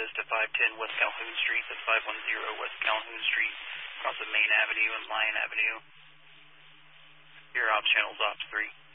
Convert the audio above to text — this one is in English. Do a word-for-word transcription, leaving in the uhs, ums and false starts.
goes to five ten West Calhoun Street. That's five one zero West Calhoun Street, across the main avenue and Lyon Avenue. Your ops channel's ops three.